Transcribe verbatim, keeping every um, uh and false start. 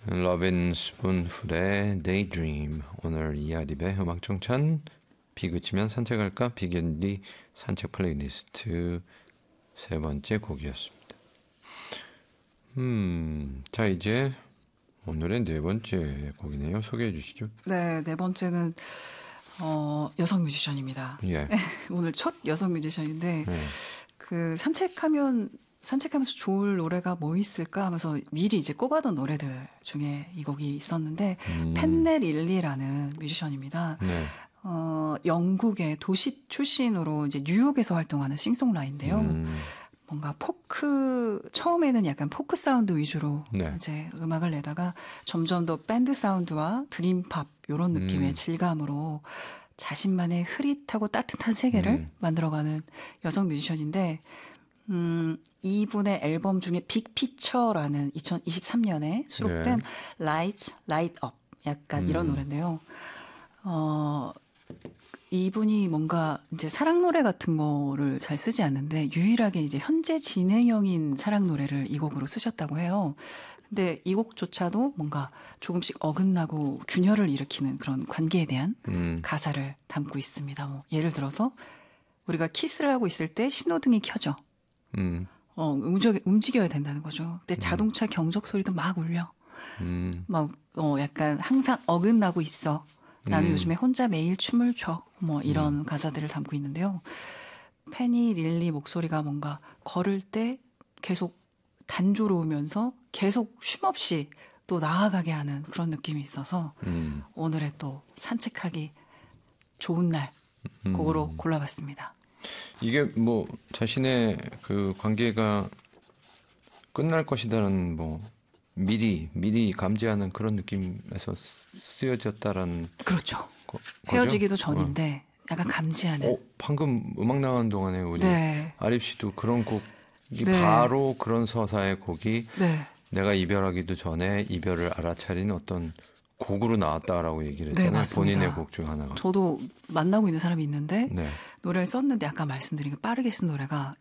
러빈 스푼풀의 Daydream. 오늘 이아립의 음악정찬 비 그치면 산책할까? 비겐디 산책 플레이리스트 세 번째 곡이었습니다. 음, 자 이제 오늘의 네 번째 곡이네요. 소개해 주시죠. 네, 네 번째는 어, 여성 뮤지션입니다. 예. 오늘 첫 여성 뮤지션인데 예. 그 산책하면 산책하면서 좋을 노래가 뭐 있을까 하면서 미리 이제 꼽아둔 노래들 중에 이 곡이 있었는데 음. 펜넬 릴리라는 뮤지션입니다. 네. 어, 영국의 도시 출신으로 이제 뉴욕에서 활동하는 싱송라인인데요. 음. 뭔가 포크 처음에는 약간 포크 사운드 위주로 네. 이제 음악을 내다가 점점 더 밴드 사운드와 드림팝 이런 느낌의 음. 질감으로 자신만의 흐릿하고 따뜻한 세계를 음. 만들어가는 여성 뮤지션인데 음, 이분의 앨범 중에 빅피처라는 이천이십삼 년에 수록된 네. Lights, Light Up 약간 음. 이런 노래인데요. 어, 이분이 뭔가 이제 사랑 노래 같은 거를 잘 쓰지 않는데 유일하게 이제 현재 진행형인 사랑 노래를 이 곡으로 쓰셨다고 해요. 근데 이 곡조차도 뭔가 조금씩 어긋나고 균열을 일으키는 그런 관계에 대한 음. 가사를 담고 있습니다. 뭐 예를 들어서 우리가 키스를 하고 있을 때 신호등이 켜져. 음. 어, 움직여, 움직여야 된다는 거죠. 근데 자동차 경적 소리도 막 울려. 음. 막, 어, 약간 항상 어긋나고 있어. 나는 음. 요즘에 혼자 매일 춤을 춰. 뭐 이런 음. 가사들을 담고 있는데요. 페니 릴리 목소리가 뭔가 걸을 때 계속 단조로우면서 계속 쉼없이 또 나아가게 하는 그런 느낌이 있어서 음. 오늘의 또 산책하기 좋은 날 곡으로 음. 골라봤습니다. 이게 뭐 자신의 그 관계가 끝날 것이다라는 뭐 미리 미리 감지하는 그런 느낌에서 쓰여졌다라는 그렇죠. 거, 헤어지기도 거죠? 전인데 약간 감지하는. 어, 방금 음악 나가는 동안에 우리 네. 아립 씨도 그런 곡이 네. 바로 그런 서사의 곡이 네. 내가 이별하기도 전에 이별을 알아차린 어떤 곡으로 나왔다라고 얘기를 네, 했잖아요. 맞습니다. 본인의 곡 중 하나가. 저도 만나고 있는 사람이 있는데 네. 노래를 썼는데 아까 말씀드린 그 빠르게 쓴 노래가